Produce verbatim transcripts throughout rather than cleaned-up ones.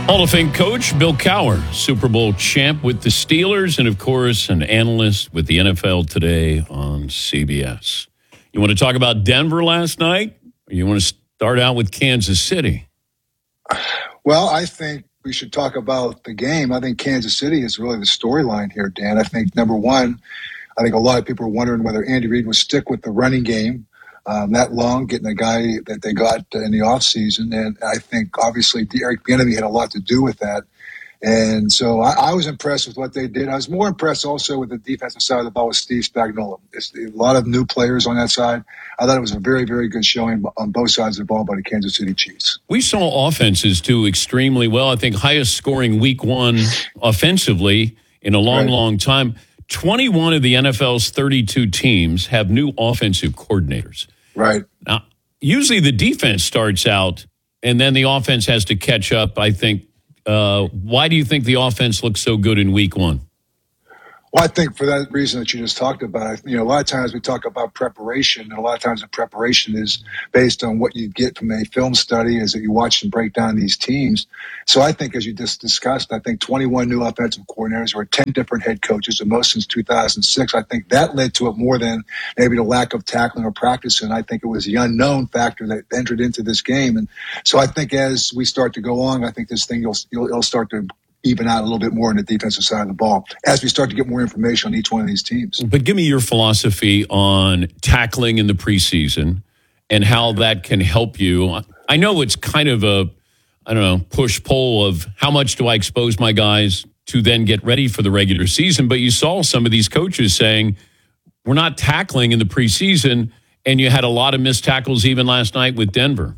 Hall of Fame coach Bill Cowher, Super Bowl champ with the Steelers, and of course, an analyst with the N F L Today on C B S. You want to talk about Denver last night, or you want to start out with Kansas City? Well, I think we should talk about the game. I think Kansas City is really the storyline here, Dan. I think, number one, I think a lot of people are wondering whether Andy Reid will stick with the running game um, that long, getting a guy that they got in the offseason. And I think, obviously, Eric Bieniemy had a lot to do with that. And so I, I was impressed with what they did. I was more impressed also with the defensive side of the ball with Steve Spagnuolo. It's a lot of new players on that side. I thought it was a very, very good showing on both sides of the ball by the Kansas City Chiefs. We saw offenses do extremely well. I think highest scoring week one offensively in a long, right. long time. twenty-one of the N F L's thirty-two teams have new offensive coordinators. Right. Now, usually the defense starts out and then the offense has to catch up, I think. Uh, why do you think the offense looks so good in week one? Well, I think for that reason that you just talked about, you know, a lot of times we talk about preparation, and a lot of times the preparation is based on what you get from a film study as that you watch and break down these teams. So I think, as you just discussed, I think twenty-one new offensive coordinators or ten different head coaches, the most since two thousand six. I think that led to it more than maybe the lack of tackling or practicing. I think it was the unknown factor that entered into this game. And so I think as we start to go on, I think this thing will you'll, it'll start to even out a little bit more on the defensive side of the ball as we start to get more information on each one of these teams. But give me your philosophy on tackling in the preseason and how that can help you. I know it's kind of a, I don't know, push-pull of how much do I expose my guys to then get ready for the regular season. But you saw some of these coaches saying, we're not tackling in the preseason, and you had a lot of missed tackles even last night with Denver.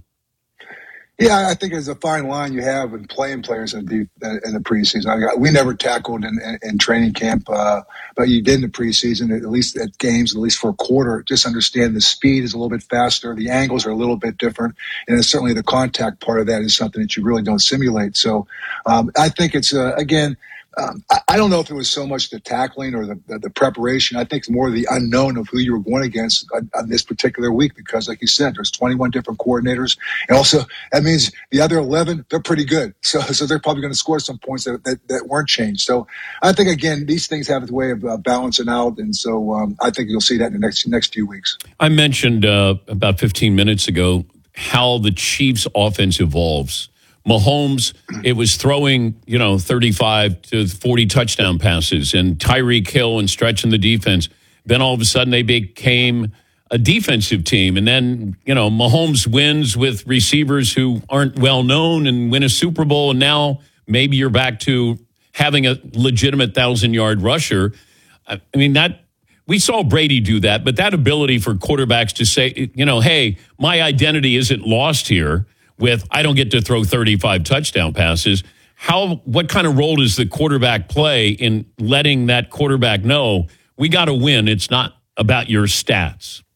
Yeah, I think there's a fine line you have in playing players in the, in the preseason. I got, we never tackled in, in, in training camp, uh, but you did in the preseason, at least at games, at least for a quarter. Just understand the speed is a little bit faster. The angles are a little bit different. And certainly the contact part of that is something that you really don't simulate. So um, I think it's, uh, again, Um, I, I don't know if it was so much the tackling or the, the, the preparation. I think it's more the unknown of who you were going against on, on this particular week because, like you said, there's twenty-one different coordinators. And also, that means the other eleven, they're pretty good. So so they're probably going to score some points that, that, that weren't changed. So I think, again, these things have a way of uh, balancing out. And so um, I think you'll see that in the next, next few weeks. I mentioned uh, about fifteen minutes ago how the Chiefs' offense evolves. Mahomes, it was throwing, you know, thirty-five to forty touchdown passes and Tyreek Hill and stretching the defense. Then all of a sudden they became a defensive team. And then, you know, Mahomes wins with receivers who aren't well known and win a Super Bowl. And now maybe you're back to having a legitimate thousand-yard rusher. I mean, that we saw Brady do that, but that ability for quarterbacks to say, you know, hey, my identity isn't lost here. With I don't get to throw thirty-five touchdown passes. How what kind of role does the quarterback play in letting that quarterback know we got to win? It's not about your stats.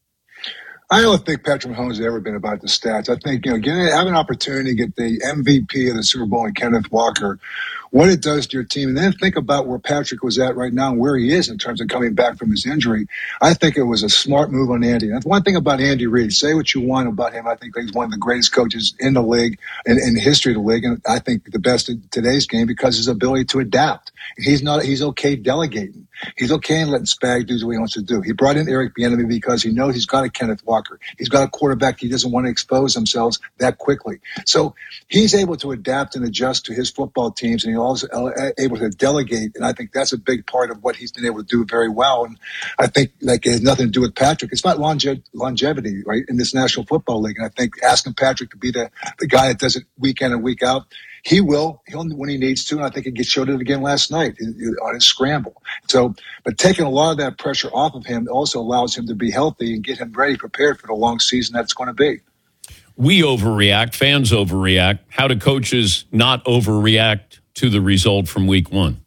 I don't think Patrick Mahomes has ever been about the stats. I think, you know, getting, have an opportunity to get the M V P of the Super Bowl and Kenneth Walker, what it does to your team. And then think about where Patrick was at right now and where he is in terms of coming back from his injury. I think it was a smart move on Andy. That's one thing about Andy Reid. Say what you want about him. I think he's one of the greatest coaches in the league and in the history of the league. And I think the best in today's game because his ability to adapt. He's not, he's okay delegating. He's okay in letting Spag do what he wants to do. He brought in Eric Bieniemy because he knows he's got a Kenneth Walker. He's got a quarterback. He doesn't want to expose himself that quickly. So he's able to adapt and adjust to his football teams, and he's also able to delegate. And I think that's a big part of what he's been able to do very well. And I think like it has nothing to do with Patrick. It's not longe- longevity, right, in this National Football League. And I think asking Patrick to be the, the guy that does it week in and week out, he will, he'll when he needs to, and I think he showed it again last night on his scramble. So, but taking a lot of that pressure off of him also allows him to be healthy and get him ready, prepared for the long season that's going to be. We overreact, fans overreact. How do coaches not overreact to the result from week one?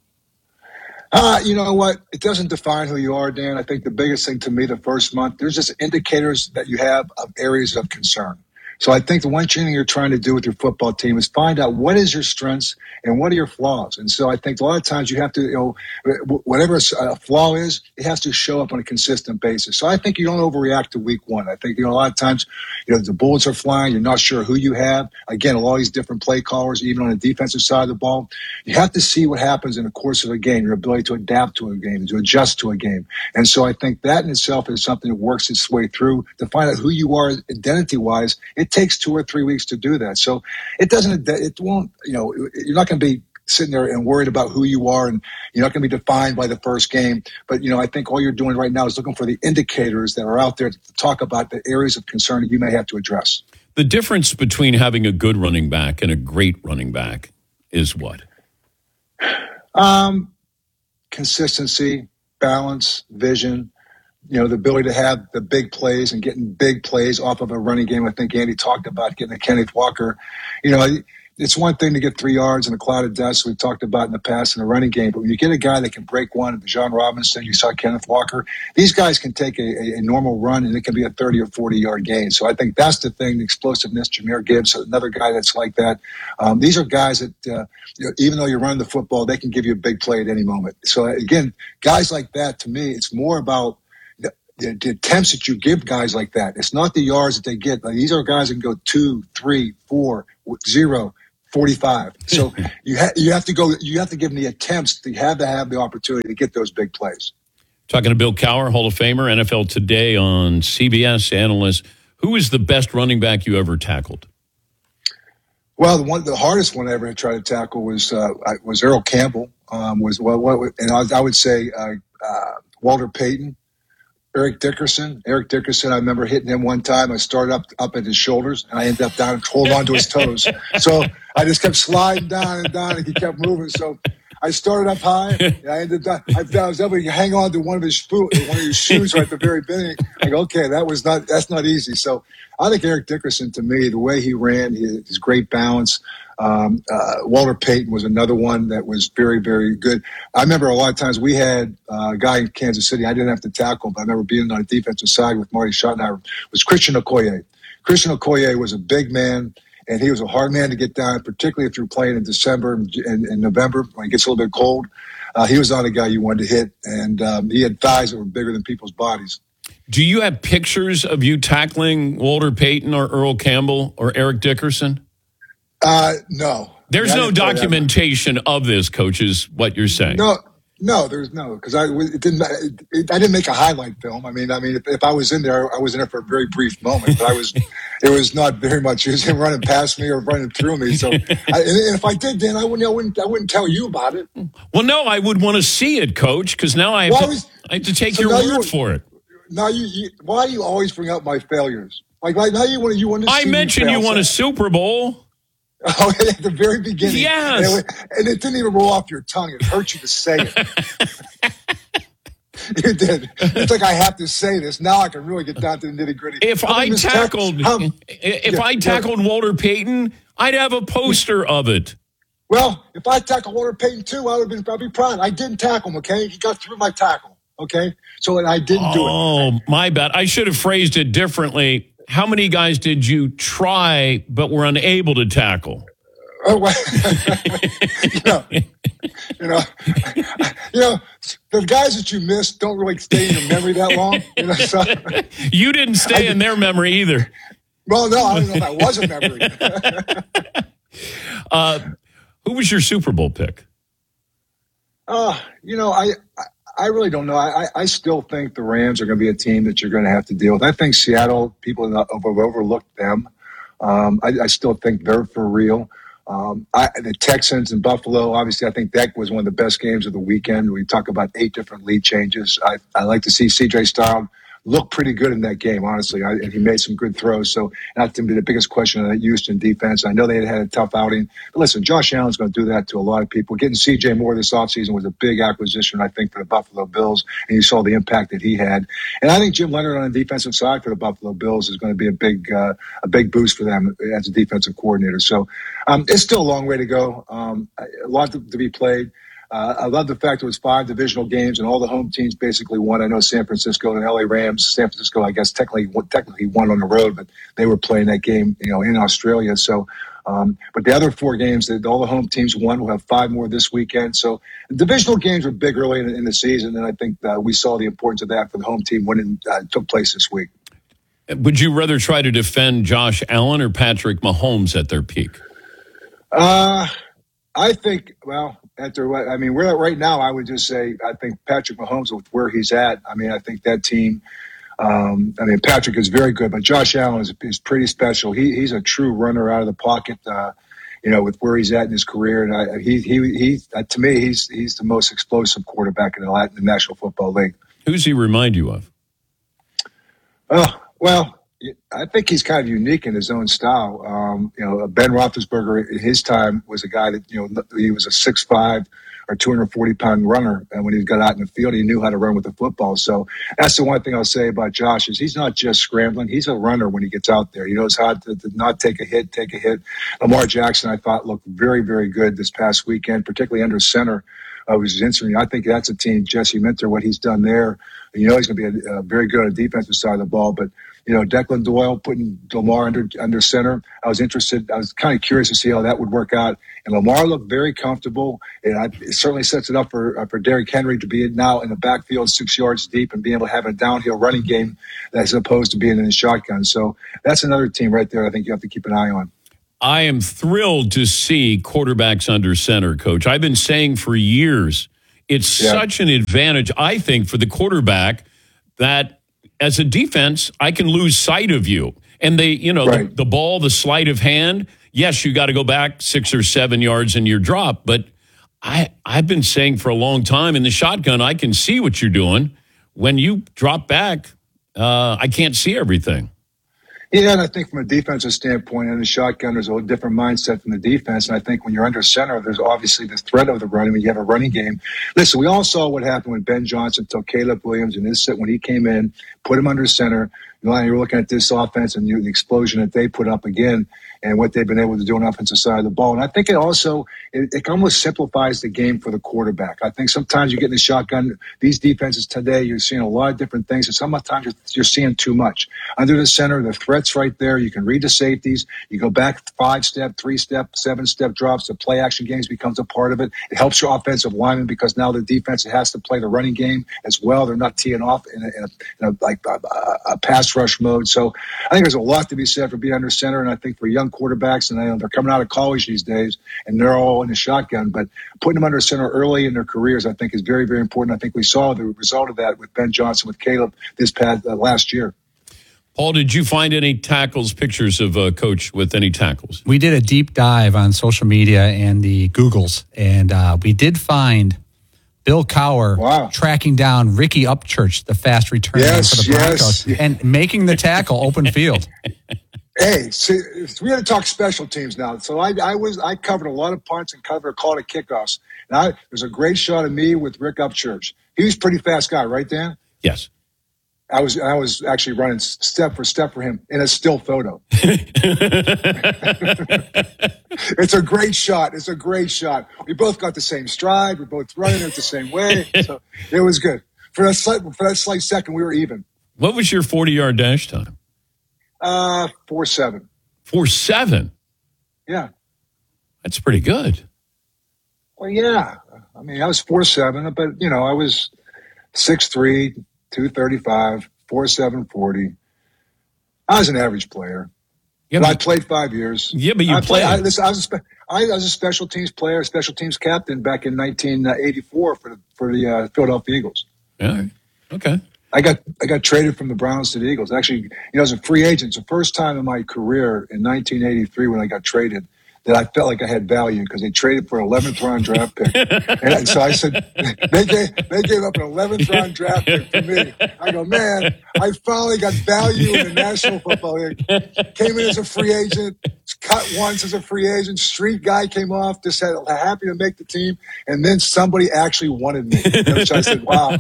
Uh, you know what? It doesn't define who you are, Dan. I think the biggest thing to me the first month, there's just indicators that you have of areas of concern. So I think the one thing you're trying to do with your football team is find out what is your strengths and what are your flaws. And so I think a lot of times you have to, you know, whatever a flaw is, it has to show up on a consistent basis. So I think you don't overreact to week one. I think, you know, a lot of times, you know, the bullets are flying. You're not sure who you have. Again, all these different play callers, even on the defensive side of the ball. You have to see what happens in the course of a game, your ability to adapt to a game, to adjust to a game. And so I think that in itself is something that works its way through to find out who you are identity-wise. It takes two or three weeks to do that. So it doesn't, it won't, you know, you're not going to be sitting there and worried about who you are, and you're not going to be defined by the first game. But, you know, I think all you're doing right now is looking for the indicators that are out there to talk about the areas of concern that you may have to address. The difference between having a good running back and a great running back is what? Um, consistency, balance, vision, you know, the ability to have the big plays and getting big plays off of a running game. I think Andy talked about getting a Kenneth Walker. You know, it's one thing to get three yards in a cloud of dust we've talked about in the past in a running game, but when you get a guy that can break one, Bijan Robinson, you saw Kenneth Walker, these guys can take a, a, a normal run and it can be a thirty or forty-yard gain. So I think that's the thing, the explosiveness. Jahmyr Gibbs, another guy that's like that. Um, these are guys that, uh, you know, even though you're running the football, they can give you a big play at any moment. So, again, guys like that, to me, it's more about the, the, the attempts that you give guys like that. It's not the yards that they get. Like, these are guys that can go two, three, four, zero, forty-five. So you ha- you have to go. You have to give them the attempts. You have to have the opportunity to get those big plays. Talking to Bill Cowher, Hall of Famer, N F L Today on C B S analyst. Who is the best running back you ever tackled? Well, the one, the hardest one I ever tried to tackle was uh, was Earl Campbell. Um, was well, what, and I, I would say uh, uh, Walter Payton. Eric Dickerson. Eric Dickerson, I remember hitting him one time. I started up up at his shoulders, and I ended up down and holding on to his toes. So I just kept sliding down and down, and he kept moving. So I started up high, and I ended up, I, I was able to hang on to one of his one of his shoes right at the very beginning. I go, okay, that was not that's not easy. So I think Eric Dickerson, to me, the way he ran, his, his great balance. Um, uh, Walter Payton was another one that was very, very good. I remember a lot of times we had uh, a guy in Kansas City. I didn't have to tackle, but I remember being on the defensive side with Marty Schottenheimer. Was Christian Okoye. Christian Okoye was a big man, and he was a hard man to get down, particularly if you're playing in December and, and, and November when it gets a little bit cold. Uh, he was not a guy you wanted to hit, and um, he had thighs that were bigger than people's bodies. Do you have pictures of you tackling Walter Payton or Earl Campbell or Eric Dickerson? Uh, no. There's no documentation of this, Coach, is what you're saying. No, no, there's no, because I it didn't. It, it, I didn't make a highlight film. I mean, I mean, if, if I was in there, I was in there for a very brief moment. But I was, it was not very much. It was him running past me or running through me. So, I, and if I did, Dan, I wouldn't, I wouldn't, I wouldn't tell you about it. Well, no, I would want to see it, Coach, because now I have, well, to, I, was, I have to take so your word you, for it. Now, you, you, why do you always bring up my failures? Like, like now you want, you want to. I see mentioned you won a Super Bowl. Oh, at the very beginning. Yes. And it, and it didn't even roll off your tongue. It hurt you to say it. You did. It's like I have to say this. Now I can really get down to the nitty gritty. If I tackled um, if yeah, I tackled yeah. Walter Payton, I'd have a poster of it. Well, if I tackled Walter Payton too, I would have been I'd be proud. I didn't tackle him, okay? He got through my tackle. Okay? So and I didn't oh, do it. Oh, my bad. I should have phrased it differently. How many guys did you try but were unable to tackle? Oh, well, you know, you know, you know, the guys that you missed don't really stay in your memory that long. You know, so, you didn't stay I, in their memory either. Well, no, I don't know if that was a memory. uh, who was your Super Bowl pick? Uh, you know, I, I, I really don't know. I, I still think the Rams are going to be a team that you're going to have to deal with. I think Seattle, people have overlooked them. Um, I, I still think they're for real. Um, I, the Texans and Buffalo, obviously, I think that was one of the best games of the weekend. We talk about eight different lead changes. I, I like to see C J Stroud look pretty good in that game, honestly, I, and he made some good throws. So that's to be the biggest question on that Houston defense. I know they had had a tough outing. But listen, Josh Allen's going to do that to a lot of people. Getting C J Moore this offseason was a big acquisition, I think, for the Buffalo Bills, and you saw the impact that he had. And I think Jim Leonard on the defensive side for the Buffalo Bills is going to be a big uh, a big boost for them as a defensive coordinator. So um, it's still a long way to go, um, a lot to, to be played. Uh, I love the fact it was five divisional games and all the home teams basically won. I know San Francisco and L A Rams. San Francisco, I guess, technically technically won on the road, but they were playing that game, you know, in Australia. So, um, but the other four games that all the home teams won. We'll have five more this weekend. So, divisional games were big early in, in the season, and I think uh, we saw the importance of that for the home team when it uh, took place this week. Would you rather try to defend Josh Allen or Patrick Mahomes at their peak? Uh, I think, well, at their, I mean, we're at right now, I would just say, I think Patrick Mahomes, with where he's at, I mean, I think that team, um, I mean, Patrick is very good, but Josh Allen is, is pretty special. He, he's a true runner out of the pocket, uh, you know, with where he's at in his career. And I, he, he, he, uh, to me, he's, he's the most explosive quarterback in the, Latin, the National Football League. Who does he remind you of? Oh, well, I think he's kind of unique in his own style. Um, you know, Ben Roethlisberger in his time was a guy that, you know, he was a six five or two hundred forty pound runner. And when he got out in the field, he knew how to run with the football. So that's the one thing I'll say about Josh is he's not just scrambling. He's a runner when he gets out there. He knows how to, to not take a hit, take a hit. Lamar Jackson, I thought, looked very, very good this past weekend, particularly under center. Uh, which is interesting. I think that's a team, Jesse Minter, what he's done there. You know, he's going to be a, a very good on the defensive side of the ball. But, you know, Declan Doyle putting Lamar under under center, I was interested. I was kind of curious to see how that would work out. And Lamar looked very comfortable. And I, it certainly sets it up for uh, for Derrick Henry to be now in the backfield six yards deep and being able to have a downhill running game as opposed to being in the shotgun. So that's another team right there I think you have to keep an eye on. I am thrilled to see quarterbacks under center, Coach. I've been saying for years, it's yeah. such an advantage, I think, for the quarterback that as a defense, I can lose sight of you. And they, you know, right. the, the ball, the sleight of hand, yes, you got to go back six or seven yards in your drop. But I, I've been saying for a long time in the shotgun, I can see what you're doing. When you drop back, uh, I can't see everything. Yeah, and I think from a defensive standpoint, in the shotgun, there's a different mindset from the defense. And I think when you're under center, there's obviously the threat of the running. When you have a running game, listen, we all saw what happened when Ben Johnson took Caleb Williams and his when he came in, put him under center. You know, you're looking at this offense and you, the explosion that they put up again, and what they've been able to do on the offensive side of the ball. And I think it also it, it almost simplifies the game for the quarterback. I think sometimes you get in the shotgun. These defenses today, you're seeing a lot of different things, and sometimes you're, you're seeing too much. Under the center, the threat's right there. You can read the safeties. You go back five step, three step, seven step drops. The play action games becomes a part of it. It helps your offensive lineman because now the defense has to play the running game as well. They're not teeing off in a, in a, in a like a, a pass rush mode. So I think there's a lot to be said for being under center, and I think for young quarterbacks, and I know they're coming out of college these days, and they're all in the shotgun, but putting them under center early in their careers, I think, is very, very important. I think we saw the result of that with Ben Johnson, with Caleb this past uh, last year. Paul, did you find any tackles, pictures of a coach with any tackles? We did a deep dive on social media and the Googles, and uh, we did find Bill Cowher wow. tracking down Ricky Upchurch, the fast returner yes, for the Broncos, yes. and making the tackle open field. Hey, see, we had to talk special teams now. So I, I was I covered a lot of punts and covered a call to kickoffs. And I, there's a great shot of me with Rick Upchurch. He was a pretty fast guy, right, Dan? Yes. I was I was actually running step for step for him in a still photo. It's a great shot. It's a great shot. We both got the same stride. We're both running it the same way. So it was good. For that slight, for that slight second, we were even. What was your forty-yard dash time? Uh, four seven. Four seven? Yeah. That's pretty good. Well, yeah. I mean, I was four seven, but, you know, I was six three. two thirty-five, four seven forty. I was an average player. Yeah, but I played five years. Yeah, but you I played. I, listen, I, was a spe- I was a special teams player, special teams captain back in nineteen eighty-four for the, for the uh, Philadelphia Eagles. Yeah, okay. I got I got traded from the Browns to the Eagles. Actually, you know, as a free agent, it's the first time in my career in nineteen eighty-three when I got traded that I felt like I had value because they traded for an eleventh round draft pick. And so I said, they gave, they gave up an eleventh round draft pick for me. I go, man, I finally got value in the National Football League. Came in as a free agent, cut once as a free agent, street guy came off, just had happy to make the team. And then somebody actually wanted me. Which I said, wow.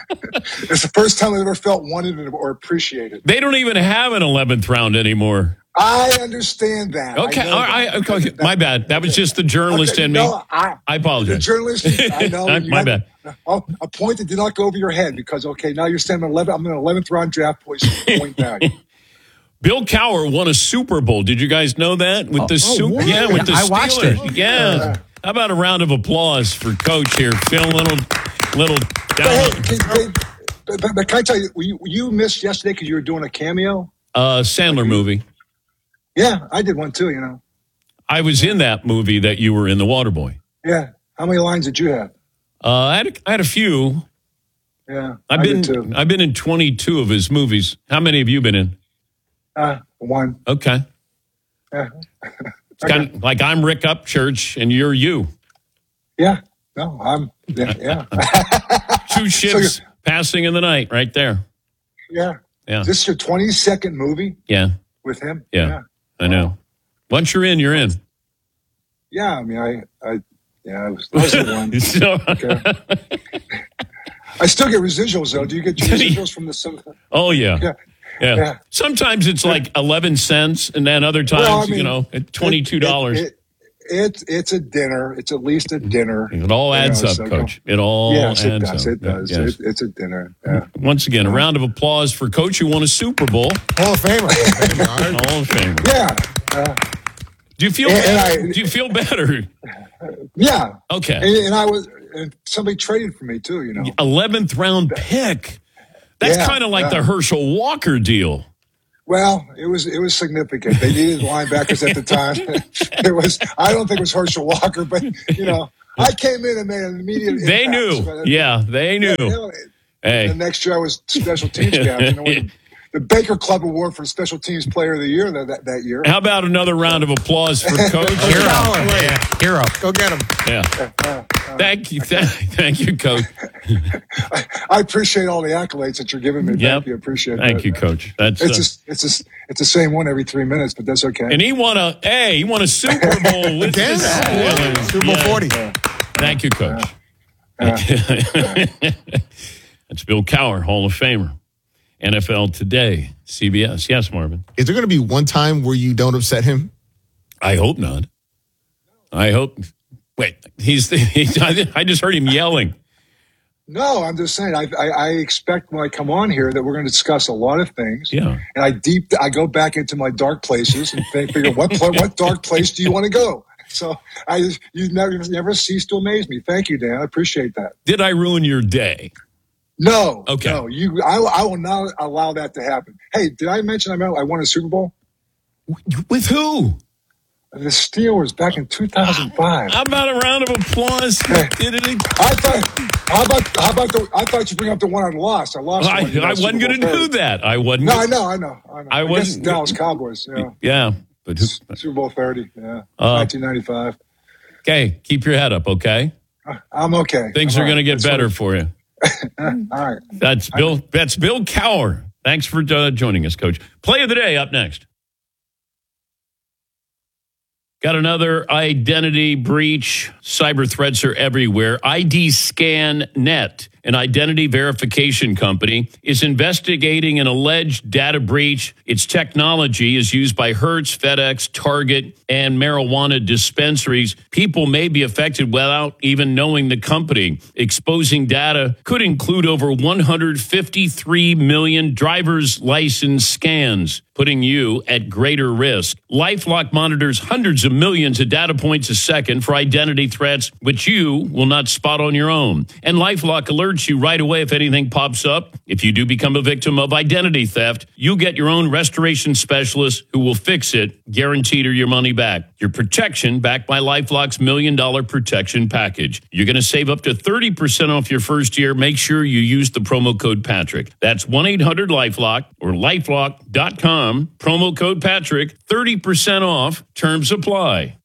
It's the first time I ever felt wanted or appreciated. They don't even have an eleventh round anymore. I understand that. Okay, all right. That. Okay, that, my bad. That was just the journalist okay, in no, me. I, I apologize. The journalist, I know. I, my bad. Oh, a point that did not go over your head because, okay, now you're standing at eleven. I'm in an eleventh round draft position. Point back. Bill Cowher won a Super Bowl. Did you guys know that? With oh, the oh, Super, yeah, with the I Steelers. watched it. Yeah. Uh, How about a round of applause for Coach here? Phil, little, little. But, hey, can, but, but, but can I tell you, you, you missed yesterday because you were doing a cameo? Uh, Sandler like, movie. Yeah, I did one too, you know. I was in that movie that you were in, The Waterboy. Yeah. How many lines did you have? Uh, I, had a, I had a few. Yeah, I've I been did too. I've been in twenty-two of his movies. How many have you been in? Uh, one. Okay. Yeah. It's kind of like I'm Rick Upchurch and you're you. Yeah. No, I'm. Yeah. yeah. Two ships so passing in the night, right there. Yeah. Yeah. Is this your twenty-second movie? Yeah. With him? Yeah. yeah. I know. Once you're in, you're in. Yeah. I mean, I. I yeah. I was, I was the one. so, okay. I still get residuals though. Do you get your residuals from the? Some, oh yeah. yeah. Yeah. yeah. Sometimes it's like eleven cents, and then other times, well, I mean, you know, at twenty-two dollars. It, it, it, it's a dinner. It's at least a dinner. It all adds you know, up, so Coach. It all yes, adds it does. up. It does. Yes. It, it's a dinner. Yeah. Once again, a round of applause for Coach who won a Super Bowl. Hall of Famer. Hall of Famer. Yeah. Uh, do you feel and, better? and I, do you feel better? Yeah. Okay. And, and I was, and somebody traded for me too, you know. eleventh round pick. That's yeah, kind of like yeah. the Herschel Walker deal. Well, it was it was significant. They needed linebackers at the time. It was I don't think it was Herschel Walker, but you know, I came in and made an immediate impact. They knew. But, yeah, they knew. You know, hey. The next year I was special teams captain. You know, the Baker Club Award for Special Teams Player of the Year that, that, that year. How about another round of applause for Coach? Hero. Yeah. Hero. Go get him. Yeah. Uh, uh, thank you. Th- thank you, Coach. I, I appreciate all the accolades that you're giving me. Yep. Thank you. Appreciate thank that. you, Coach. That's it's, uh, a, it's, a, it's the same one every three minutes, but that's okay. And he won a, hey, he won a Super Bowl with Again? the Steelers. Super Bowl yeah. forty. Yeah. Thank you, Coach. Yeah. Yeah. That's Bill Cowher, Hall of Famer. N F L Today, C B S. Yes, Marvin. Is there going to be one time where you don't upset him? I hope not. I hope. Wait, he's. The, he's I just heard him yelling. No, I'm just saying. I, I, I expect when I come on here that we're going to discuss a lot of things. Yeah. And I deep. I go back into my dark places and think, figure what what dark place do you want to go? So I you never never cease to amaze me. Thank you, Dan. I appreciate that. Did I ruin your day? No. Okay. No, you. I, I will not allow that to happen. Hey, did I mention I I won a Super Bowl? With who? The Steelers back in two thousand five. How about a round of applause? Hey, did it? I thought. How about how about the? I thought you bring up the one I lost. I lost. I, I wasn't going to do that. I wasn't. No, I know. I know. I know. I, I wasn't. Dallas Cowboys. Yeah. Yeah. But who, Super Bowl thirty. Yeah. Uh, nineteen ninety-five. Okay, keep your head up. Okay. I'm okay. Things I'm are going to get That's better right. for you. All right. That's Bill. That's Bill Cowher. Thanks for uh, joining us, Coach. Play of the day up next. Got another identity breach. Cyber threats are everywhere. I D Scan dot net, an identity verification company, is investigating an alleged data breach. Its technology is used by Hertz, FedEx, Target, and marijuana dispensaries. People may be affected without even knowing the company. Exposing data could include over one hundred fifty-three million driver's license scans, putting you at greater risk. LifeLock monitors hundreds of millions of data points a second for identity threats, which you will not spot on your own. And LifeLock alerts you right away if anything pops up. If you do become a victim of identity theft, you get your own restoration specialist who will fix it, guaranteed or your money back. Your protection backed by LifeLock's million dollar protection package. You're going to save up to thirty percent off your first year. Make sure you use the promo code Patrick. That's one eight hundred LifeLock or lifelock dot com. Promo code Patrick, thirty percent off. Terms apply.